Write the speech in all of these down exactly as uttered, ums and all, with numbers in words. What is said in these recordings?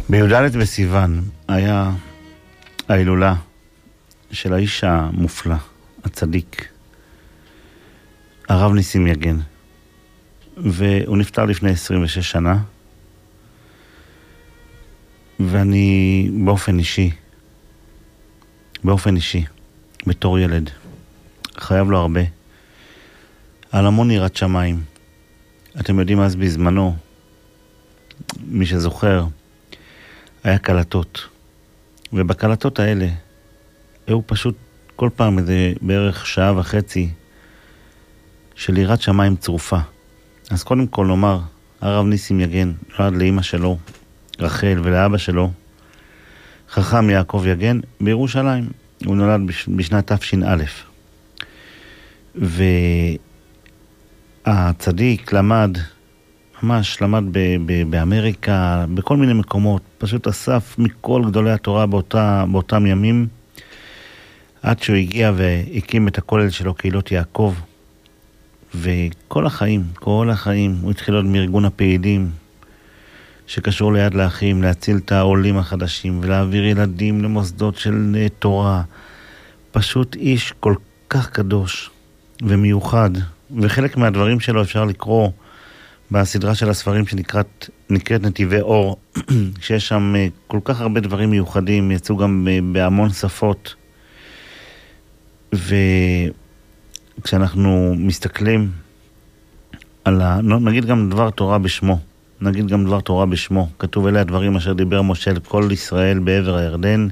בי"ד בסיוון היה ההילולה של האיש המופלא, הצדיק, הרב ניסים יגן. והוא נפטר לפני עשרים ושש שנה. ואני באופן אישי, באופן אישי, בתור ילד, חייב לו הרבה. על המון יראת שמיים. אתם יודעים, אז בזמנו, מי שזוכר, היה קלטות. ובקלטות האלה, היו פשוט כל פעם איזה בערך שעה וחצי של יראת שמיים צרופה. אז קודם כל נאמר, הרב ניסים יגן נולד לאמא שלו, רחל, ולאבא שלו, חכם יעקב יגן, בירושלים. הוא נולד בשנת תש"א. והצדיק למד, ממש למד ב- ב- באמריקה, בכל מיני מקומות, פשוט אסף מכל גדולי התורה באותה, באותם ימים, עד שהוא הגיע והקים את הכולל שלו, קהילות יעקב. וכל החיים, כל החיים, הוא התחיל עוד מארגון הפעילים, שקשור ליד לאחים, להציל את העולים החדשים, ולהעביר ילדים למוסדות של תורה. פשוט איש כל כך קדוש ומיוחד, וחלק מהדברים שלו אפשר לקרוא בסדרה של הספרים שנקראת נקראת נתיבי אור, שיש שם כל כך הרבה דברים מיוחדים, יצאו גם בהמון שפות. וכשאנחנו מסתכלים על ה... נגיד גם דבר תורה בשמו, נגיד גם דבר תורה בשמו, כתוב אלה הדברים אשר דיבר משה לכל ישראל בעבר הירדן,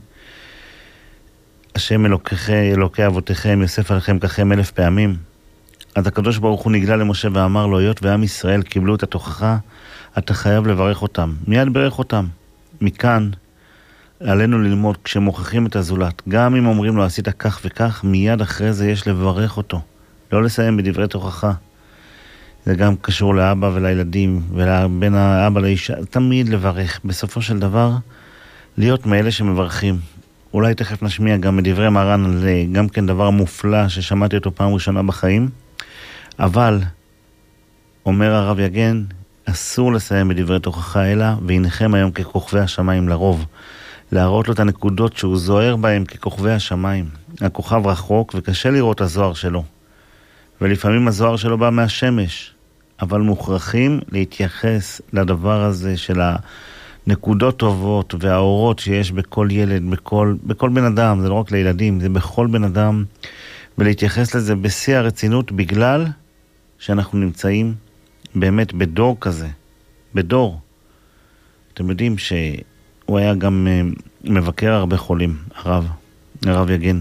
השם אלוקי, אלוקי אבותיכם יוסף עליכם ככם אלף פעמים. אז הקדוש ברוך הוא נגלה למשה ואמר לו, היות ועם ישראל קיבלו את התוכחה, אתה חייב לברך אותם. מיד ברך אותם. מכאן עלינו ללמוד, כשמוכחים את הזולת, גם אם אומרים לו עשית כך וכך, מיד אחרי זה יש לברך אותו. לא לסיים בדברי תוכחה. זה גם קשור לאבא ולילדים, ובין האבא לאישה, תמיד לברך. בסופו של דבר, להיות מאלה שמברכים. אולי תכף נשמיע גם מדברי מרן על גם כן דבר מופלא ששמעתי אותו פעם ראשונה בחיים. אבל, אומר הרב יגן, אסור לסיים בדברי תוכחה אלא, והנחם היום ככוכבי השמיים לרוב. להראות לו את הנקודות שהוא זוהר בהם ככוכבי השמיים. הכוכב רחוק וקשה לראות הזוהר שלו. ולפעמים הזוהר שלו בא מהשמש. אבל מוכרחים להתייחס לדבר הזה של הנקודות טובות והאורות שיש בכל ילד, בכל, בכל בן אדם, זה לא רק לילדים, זה בכל בן אדם, ולהתייחס לזה בשיא הרצינות, בגלל שאנחנו נמצאים באמת בדור כזה, בדור. אתם יודעים שהוא היה גם מבקר הרבה חולים, הרב, הרב יגן.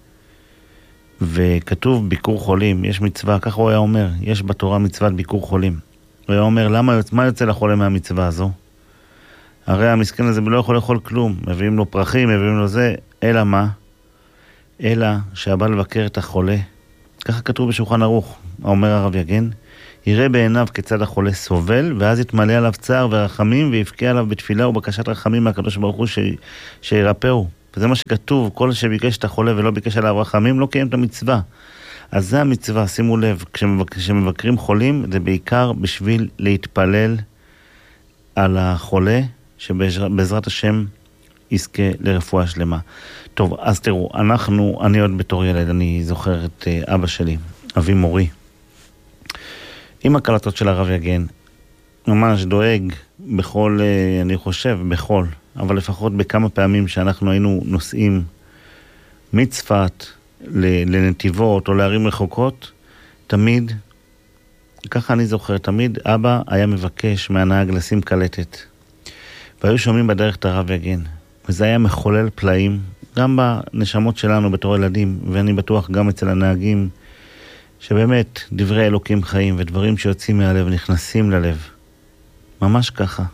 וכתוב ביקור חולים, יש מצווה, ככה הוא היה אומר, יש בתורה מצוות ביקור חולים. הוא היה אומר, למה, מה יוצא לחולה מהמצווה הזו? הרי המסכן הזה לא יכול לאכול כלום, מביאים לו פרחים, מביאים לו זה, אלא מה? אלא שהבא לבקר את החולה, ככה כתוב בשולחן ערוך, אומר הרב יגן, יראה בעיניו כיצד החולה סובל, ואז יתמלא עליו צער ורחמים, ויבכה עליו בתפילה ובקשת רחמים מהקדוש ברוך הוא ש... שירפאו. וזה מה שכתוב, כל שביקש את החולה ולא ביקש עליו רחמים, לא קיים את המצווה. אז זה המצווה, שימו לב, כשמבקרים חולים, זה בעיקר בשביל להתפלל על החולה, שבעזרת השם יזכה לרפואה שלמה. טוב, אז תראו, אנחנו, אני עוד בתור ילד, אני זוכר את אבא שלי, אבי מורי, עם הקלטות של הרב יגן, ממש דואג בכל, אני חושב, בכל, אבל לפחות בכמה פעמים שאנחנו היינו נוסעים מצפת לנתיבות או לערים רחוקות, תמיד, ככה אני זוכר, תמיד אבא היה מבקש מהנהג לשים קלטת. והיו שומעים בדרך את הרב יגן. וזה היה מחולל פלאים, גם בנשמות שלנו בתור ילדים, ואני בטוח גם אצל הנהגים, שבאמת דברי אלוקים חיים ודברים שיוצאים מהלב נכנסים ללב. ממש ככה.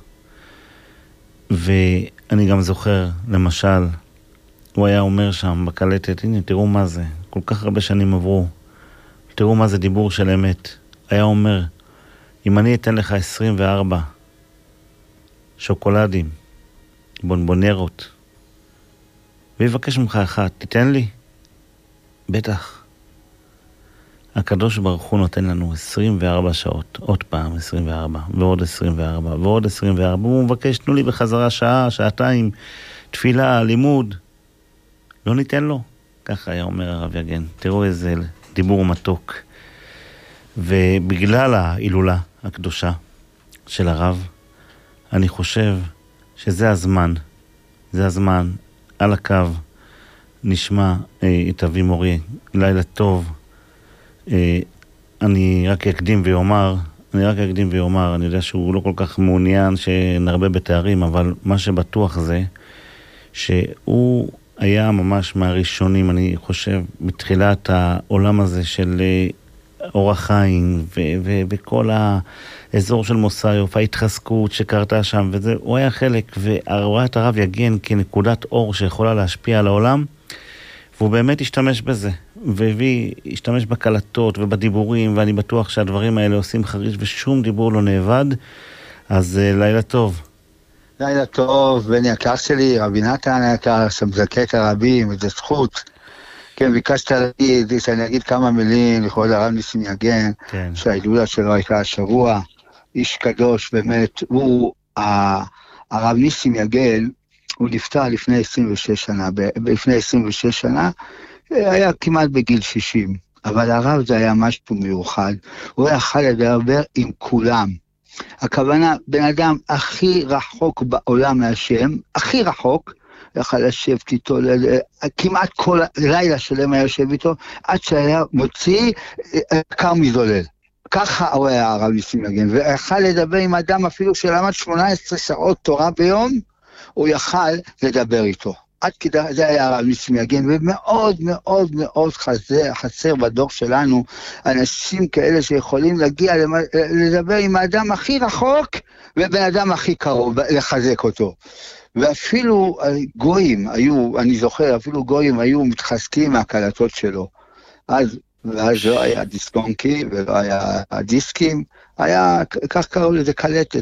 ואני גם זוכר, למשל, הוא היה אומר שם בקלטת, הנה תראו מה זה, כל כך הרבה שנים עברו, תראו מה זה דיבור של אמת. היה אומר, אם אני אתן לך עשרים וארבע שוקולדים, בונבונרות, ויבקש ממך אחת, תיתן לי? בטח. הקדוש ברוך הוא נותן לנו עשרים וארבע שעות, עוד פעם עשרים וארבע, ועוד עשרים וארבע, ועוד עשרים וארבע, הוא מבקש, תנו לי בחזרה שעה, שעתיים, תפילה, לימוד. לא ניתן לו. ככה היה אומר הרב יגן. תראו איזה דיבור מתוק. ובגלל ההילולה הקדושה של הרב, אני חושב שזה הזמן, זה הזמן, על הקו, נשמע אה, את אבי מורי, לילה טוב. אה, אני רק אקדים ויאמר, אני רק אקדים ויאמר, אני יודע שהוא לא כל כך מעוניין שנרבה בתארים, אבל מה שבטוח זה, שהוא היה ממש מהראשונים, אני חושב, בתחילת העולם הזה של אורח חיים, וכל האזור של מוסאיוף, ההתחזקות שקרתה שם, וזה, הוא היה חלק, ורואה את הרב יגן כנקודת אור שיכולה להשפיע על העולם, והוא באמת השתמש בזה, והביא, השתמש בקלטות ובדיבורים, ואני בטוח שהדברים האלה עושים חריש, ושום דיבור לא נאבד, אז לילה טוב. לילה טוב, בן יקר שלי, רבי נתן היקר, שמזכה את הרבים, איזה זכות. כן, ביקשת להגיד, שאני אגיד כמה מילים, לכבוד הרב ניסים יגן, כן. שההילולה שלו הייתה השבוע, איש קדוש, באמת, הוא, הרב ניסים יגן, הוא נפטר לפני עשרים ושש שנה, לפני עשרים ושש שנה, היה כמעט בגיל שישים, אבל הרב זה היה משהו מיוחד, הוא יכל לדבר עם כולם, הכוונה, בן אדם הכי רחוק בעולם מהשם, הכי רחוק, יכל לשבת איתו, כמעט כל לילה שלם היה יושב איתו, עד שהיה מוציא קר מזולל. ככה הוא היה הרב ניסים יגן, ויכל לדבר עם אדם אפילו שלמד שמונה עשרה שעות תורה ביום, הוא יכל לדבר איתו. עד כדי, זה היה הרב ניסים יגן, ומאוד מאוד מאוד חסר, חסר בדור שלנו, אנשים כאלה שיכולים להגיע לדבר עם האדם הכי רחוק, ובן אדם הכי קרוב, לחזק אותו. ואפילו גויים היו, אני זוכר, אפילו גויים היו מתחזקים מהקלטות שלו. אז, ואז לא היה דיסקונקי, ולא היה דיסקים, היה, כך קראו לזה קלטת,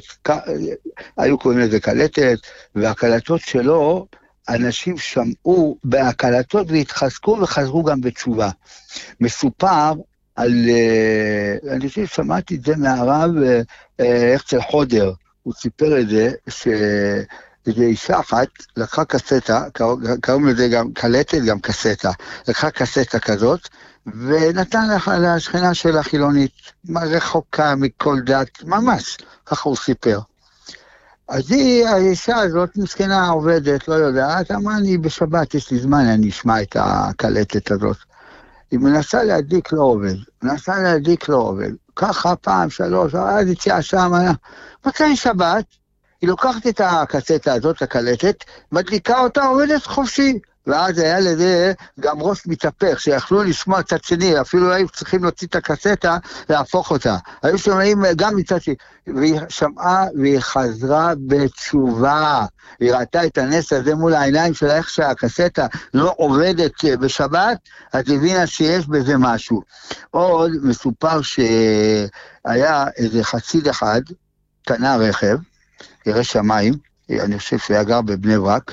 היו קוראים לזה קלטת, והקלטות שלו, אנשים שמעו בהקלטות והתחזקו וחזרו גם בתשובה. מסופר על, אני חושב שמעתי את זה מהרב הרצל חודר, הוא סיפר את זה, שאיזו אישה אחת לקחה קסטה, קראו לזה גם קלטת, גם קסטה, לקחה קסטה כזאת, ונתן לך לשכנה של החילונית, רחוקה מכל דת, ממש, ככה הוא סיפר. אז היא, האישה הזאת מסכנה עובדת, לא יודעת, אמרה אני בשבת, יש לי זמן, אני אשמע את הקלטת הזאת. היא מנסה להדליק לא עובד, מנסה להדליק לא עובד. ככה פעם, שלוש, אז הציעה שם, מצאי שבת, היא לוקחת את הקסטה הזאת, הקלטת, מדליקה אותה, עובדת חופשי. ואז היה לזה גם ראש מתהפך, שיכלו לשמוע צד שני, אפילו היו צריכים להוציא את הקסטה, להפוך אותה. היו שומעים גם מצד שני, והיא שמעה והיא חזרה בתשובה. היא ראתה את הנס הזה מול העיניים שלה, איך שהקסטה לא עובדת בשבת, אז הבינה שיש בזה משהו. עוד מסופר שהיה איזה חסיד אחד, קנה רכב, ירא שמיים, אני חושב שהוא היה גר בבני ברק,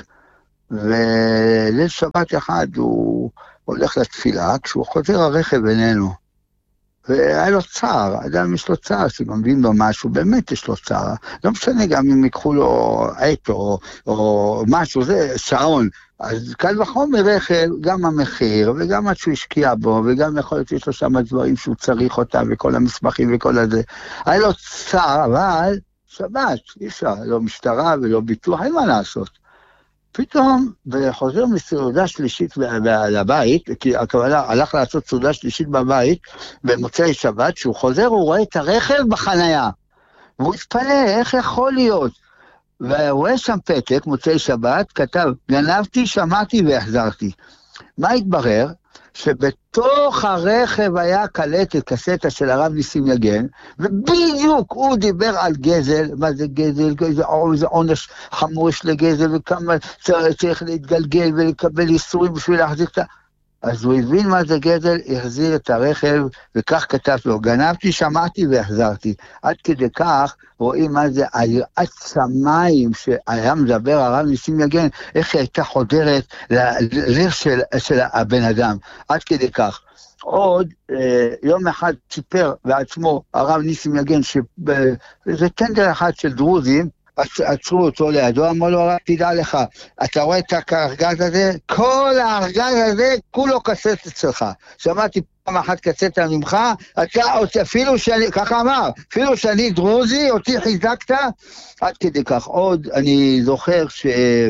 וליל שבת אחד הוא הולך לתפילה, כשהוא חוזר הרכב איננו, והיה לו צער, אדם יש לו צער, שמבין לו משהו, באמת יש לו צער, לא משנה גם אם יקחו לו עט או, או משהו, זה שעון, אז קל וחומר רכב, גם המחיר, וגם מה שהוא השקיע בו, וגם יכול להיות שיש לו שם דברים שהוא צריך אותם, וכל המסמכים וכל הזה, היה לו צער, אבל שבת, אי אפשר, לא משטרה ולא ביטוח, אין מה לעשות. פתאום, וחוזר מסעודה שלישית לבית, כי הכוונה הלך לעשות סעודה שלישית בבית, במוצאי שבת, שהוא חוזר, הוא רואה את הרכב בחנייה, והוא התפלא, איך יכול להיות? והוא רואה שם פתק, מוצאי שבת, כתב, גנבתי, שמעתי והחזרתי. מה התברר? שבתוך הרכב היה קלטת, קסטה של הרב ניסים יגן, ובדיוק הוא דיבר על גזל, מה זה גזל, איזה עונש חמור יש לגזל, וכמה צריך להתגלגל ולקבל איסורים בשביל להחזיק את ה... אז הוא הבין מה זה גזל, החזיר את הרכב, וכך כתב לו, גנבתי, שמעתי והחזרתי. עד כדי כך רואים מה זה היראת שמיים שהיה מדבר הרב ניסים יגן, איך היא הייתה חודרת ללב של, של הבן אדם, עד כדי כך. עוד אה, יום אחד סיפר בעצמו הרב ניסים יגן, שזה טנדר אחד של דרוזים, עצרו אותו לידו, אמרו לו, הרב, תדע לך, אתה רואה את הארגז הזה? כל הארגז הזה, כולו קסט אצלך. שמעתי פעם אחת קסט ממך, אתה, אפילו שאני, ככה אמר, אפילו שאני דרוזי, אותי חיזקת, עד כדי כך. עוד אני זוכר ש...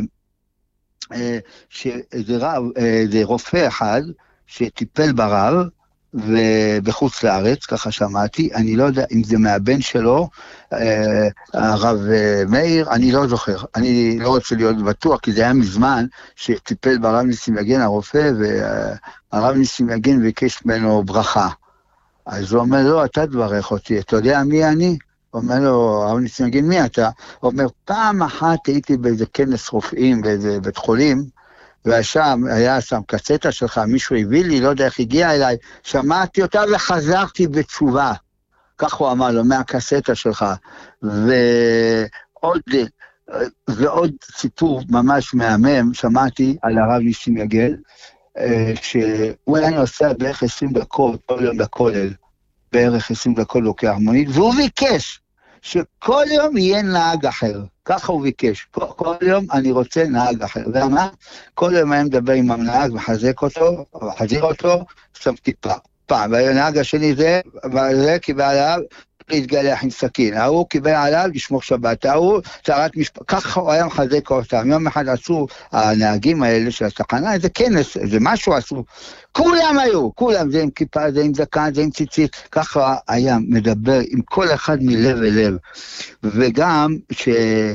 שזה רב, זה רופא אחד, שטיפל ברב, ובחוץ לארץ, ככה שמעתי, אני לא יודע אם זה מהבן שלו, אה, הרב מאיר, אני לא זוכר, אני לא רוצה להיות בטוח, כי זה היה מזמן שטיפל ברב ניסים יגן הרופא, והרב ניסים יגן ביקש ממנו ברכה. אז הוא אומר לו, אתה תברך אותי, אתה יודע מי אני? הוא אומר לו, הרב ניסים יגן, מי אתה? הוא אומר, פעם אחת הייתי באיזה כנס רופאים, באיזה בית חולים, ושם, היה שם קסטה שלך, מישהו הביא לי, לא יודע איך הגיע אליי, שמעתי אותה וחזרתי בתשובה. כך הוא אמר לו, מהקסטה שלך. ועוד, ועוד סיפור ממש מהמם, שמעתי על הרב ניסים יגן, שהוא היה נוסע בערך עשרים דקות, כל יום בכולל, בערך עשרים דקות לוקח מונית, והוא ביקש שכל יום יהיה נהג אחר. ככה הוא ביקש, כל, כל יום אני רוצה נהג אחר. ומה? כל יום היה מדבר עם הנהג, מחזק אותו, מחזיר אותו, שם טיפה. פעם, והנהג השני זה, וזה קיבל עליו להתגלח עם סכין. ההוא קיבל עליו לשמור שבת. ההוא צרת משפט. ככה הוא היה מחזק אותם. יום אחד עשו הנהגים האלה של התחנה, איזה כנס, איזה משהו עשו. כולם היו, כולם, זה עם כיפה, זה עם זקן, זה עם ציצית. ככה היה מדבר עם כל אחד מלב אל לב. וגם ש...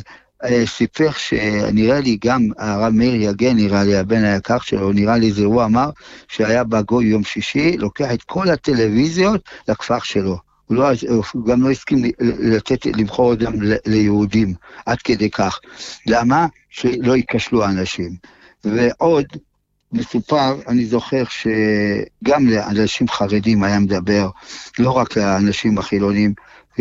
סיפר שנראה לי גם הרב מאיר יגן, נראה לי הבן היקר שלו, נראה לי זה הוא אמר שהיה בגוי יום שישי, לוקח את כל הטלוויזיות לכפר שלו. הוא, לא, הוא גם לא הסכים לתת, לבחור אותם ליהודים, עד כדי כך. למה? שלא ייכשלו האנשים. ועוד מסופר, אני זוכר שגם לאנשים חרדים היה מדבר, לא רק לאנשים החילונים,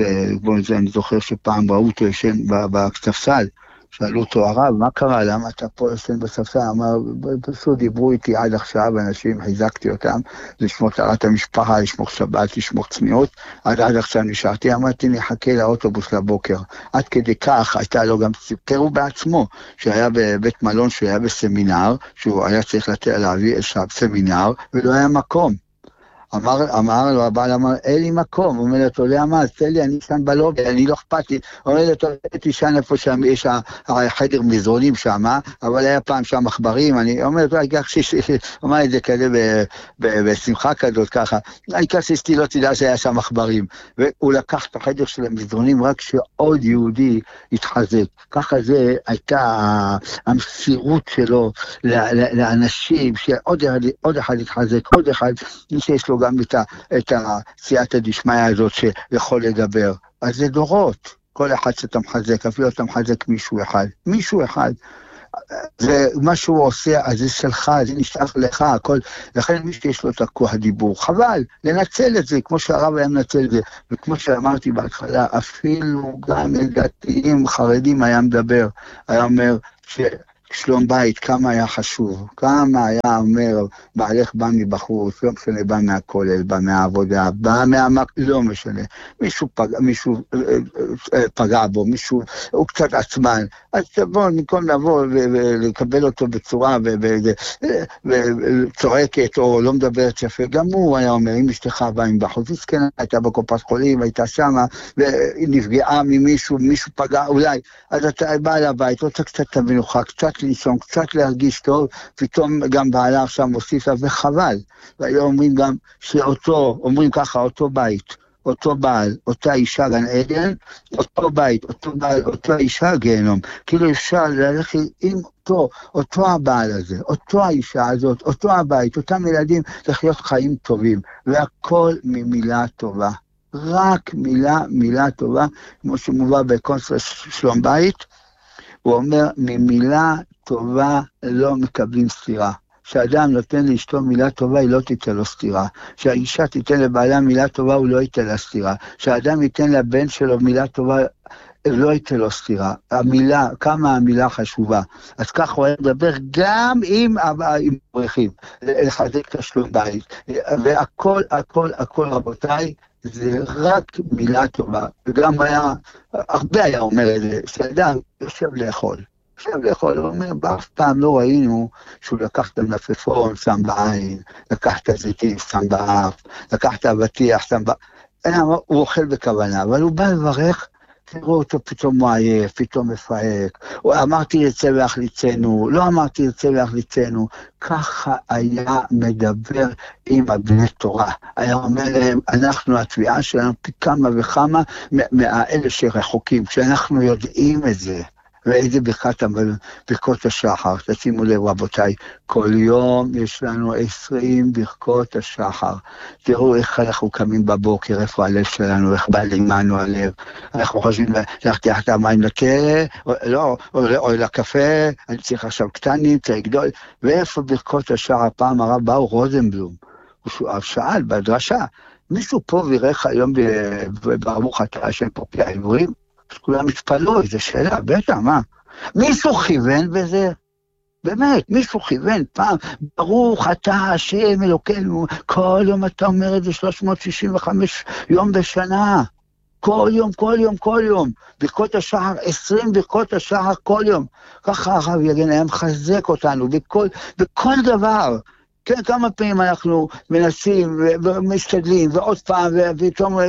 אני זוכר שפעם ראו אותו ישן בספסל, שאלו אותו הרב, מה קרה? למה אתה פה ישן בספסל? אמר, פשוט דיברו איתי עד עכשיו, אנשים, חיזקתי אותם, לשמור טהרת המשפחה, לשמור שבת, לשמור צניעות, עד עד עכשיו נשארתי, אמרתי, נחכה לאוטובוס לבוקר. עד כדי כך הייתה לו גם סיפרו בעצמו, שהיה בבית מלון, שהוא היה בסמינר, שהוא היה צריך לתת להביא איזה סמינר, ולא היה מקום. אמר, אמר לו, הבעל אמר, אין לי מקום, הוא אומר לו, אתה יודע מה, אז תן לי, אני שם בלובי, אני לא אכפתי, הוא אומר לו, אתה שם איפה שם, יש החדר מזרונים שם, אבל היה פעם שם מחברים, אני אומר לו, אני כך שיש, הוא אמר את זה כזה בשמחה כזאת, ככה, אני כך שאשתי לא תדע שהיה שם מחברים, והוא לקח את החדר של המזרונים, רק שעוד יהודי התחזק, ככה זה הייתה המסירות שלו לאנשים, שעוד אחד התחזק, עוד אחד, שיש לו גם את הסייעתא דשמיא הזאת שיכול לדבר. אז זה דורות, כל אחד שאתה מחזק, אפילו אתה מחזק מישהו אחד, מישהו אחד. זה מה שהוא עושה, אז זה שלך, זה נשאר לך, הכל, לכן מי שיש לו את הכוח הדיבור, חבל, לנצל את זה, כמו שהרב היה מנצל את זה, וכמו שאמרתי בהתחלה, אפילו גם דתיים חרדים היה מדבר, היה אומר ש... שלום בית, כמה היה חשוב, כמה היה אומר, בעלך בא מבחוץ, לא משנה, בא מהכולל, בא מהעבודה, בא מהמק... לא משנה, מישהו פגע, מישהו פגע בו, מישהו, הוא קצת עצמן, אז בואו, במקום לבוא ולקבל אותו בצורה וצועקת, או לא מדברת יפה, גם הוא היה אומר, אם אשתך בא מבחוץ, אז כן, הייתה בקופת חולים, הייתה שמה, ונפגעה ממישהו, מישהו פגע, אולי, אז אתה בא לבית, רוצה קצת את המנוחה, קצת לנסום, קצת להרגיש טוב, פתאום גם בעלה עכשיו מוסיפה, וחבל. והיום אומרים גם שאותו, אומרים ככה, אותו בית, אותו בעל, אותה אישה גן עדן, אותו בית, אותו בעל, אותה אישה גיהנום. כאילו אפשר ללכת עם אותו, אותו הבעל הזה, אותו האישה הזאת, אותו הבית, אותם ילדים, לחיות חיים טובים, והכל ממילה טובה. רק מילה, מילה טובה, כמו שמובא בקונסול שלום בית, הוא אומר, ממילה טובה לא מקבלים סתירה. שאדם נותן לאשתו מילה טובה, היא לא תיתן לו סתירה. שהאישה תיתן לבעלה מילה טובה, הוא לא ייתן לה סתירה. שהאדם ייתן לבן שלו מילה טובה, לא ייתן לו סתירה. המילה, כמה המילה חשובה. אז כך הוא היה מדבר גם עם אברכים, לחזק תשלום בית. והכל, הכל, הכל רבותיי, זה רק מילה טובה. וגם היה, הרבה היה אומר את זה, שאדם יושב לאכול. יושב לאכול, הוא אומר, באף פעם לא ראינו שהוא לקח את המלפפון, שם בעין, לקח את הזיתים, שם באף, לקח את הבטיח, שם באף. הוא אוכל בכוונה, אבל הוא בא לברך, תראו אותו פתאום מעייף, פתאום מפהק, אמרתי יצא ויחליצנו, לא אמרתי יצא ויחליצנו, ככה היה מדבר עם הבני תורה, היה אומר להם, אנחנו, התביעה שלנו פי כמה וכמה מהאלה שרחוקים, כשאנחנו יודעים את זה, ואיזה ברכת ברכות השחר, תשימו לב רבותיי, כל יום יש לנו עשרים ברכות השחר, תראו איך אנחנו קמים בבוקר, איפה הלב שלנו, איך בא לימנו הלב, אנחנו חושבים, לקחתי את המים לתה, לא, או, או לקפה, אני צריך עכשיו קטנים, צריך גדול, ואיפה ברכות השחר, פעם הרב באו רוזנבלום, הוא שאל בדרשה, מישהו פה וירך היום ברוך אתה השם פופי העברים? אז כולם התפלו, איזו שאלה, בטח, מה? מישהו כיוון בזה? באמת, מישהו כיוון פעם, ברוך אתה השם אלוקינו, כל יום אתה אומר את זה שלוש מאות שישים וחמש יום בשנה, כל יום, כל יום, כל יום, ברכות השחר, עשרים ברכות השחר כל יום, ככה הרב יגן היה מחזק אותנו, בכל, בכל דבר, כן, כמה פעמים אנחנו מנסים ומשתדלים, ועוד פעם, ופתאום,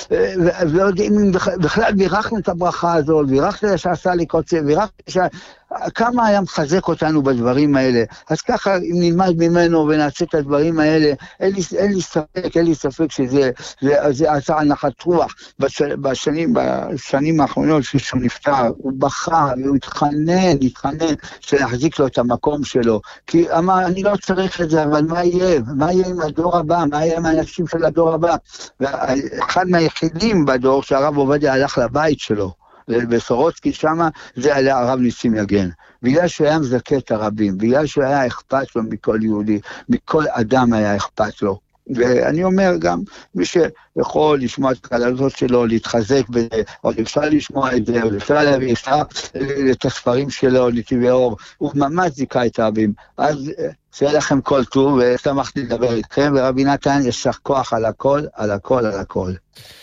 ועוד אם בכלל בירכנו את הברכה הזו, בירכנו שעשה לי קוצר, בירכנו כמה היה מחזק אותנו בדברים האלה. אז ככה, אם נלמד ממנו ונעשה את הדברים האלה, אין לי, אין לי ספק, אין לי ספק שזה, זה, זה עשה הנחת רוח. בשנים, בשנים האחרונות שהוא נפטר, הוא בכה, והוא התחנן, התחנן, שלהחזיק לו את המקום שלו. כי אמר, אני לא צריך את זה, אבל מה יהיה? מה יהיה עם הדור הבא? מה יהיה עם האנשים של הדור הבא? ואחד מהיחידים בדור, שהרב עובדיה הלך לבית שלו, בסורוצקי שמה, זה היה הרב ניסים יגן. בגלל שהוא היה מזכה את הרבים, בגלל שהוא היה אכפת לו מכל יהודי, מכל אדם היה אכפת לו. ואני אומר גם, מי שיכול לשמוע את הקלטות שלו, להתחזק בזה, או אפשר לשמוע את זה, או אפשר להביא את הספרים שלו, נתיבי אור, הוא ממש זיכה את הרבים. אז שיהיה לכם כל טוב, ושמחתי לדבר איתכם, ורבי נתן ישר כוח על הכל, על הכל, על הכל.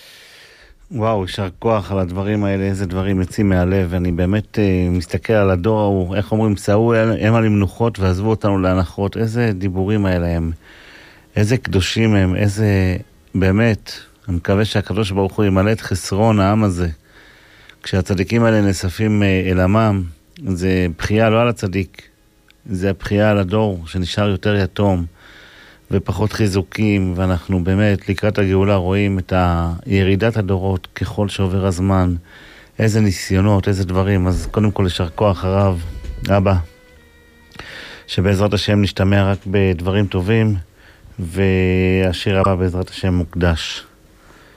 וואו, יישר כוח על הדברים האלה, איזה דברים יוצאים מהלב, ואני באמת אה, מסתכל על הדור ההוא, איך אומרים, סעו הם על המנוחות ועזבו אותנו להנחות, איזה דיבורים האלה הם, איזה קדושים הם, איזה, באמת, אני מקווה שהקדוש ברוך הוא ימלא את חסרון העם הזה, כשהצדיקים האלה נאספים אה, אל עמם, זה בחייה לא על הצדיק, זה הבחייה על הדור שנשאר יותר יתום, ופחות חיזוקים, ואנחנו באמת לקראת הגאולה רואים את ירידת הדורות ככל שעובר הזמן, איזה ניסיונות, איזה דברים. אז קודם כל יישר כוח הרב, אבא, שבעזרת השם נשתמע רק בדברים טובים, והשיר הבא בעזרת השם מוקדש.